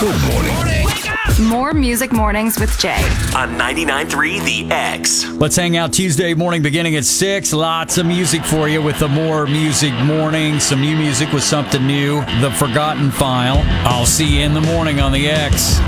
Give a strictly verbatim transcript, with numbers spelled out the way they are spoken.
Good morning. More Music Mornings with Jay. On ninety-nine point three The X. Let's hang out Tuesday morning beginning at six. Lots of music for you with the More Music Morning. Some new music with something new. The Forgotten File. I'll see you in the morning on The X.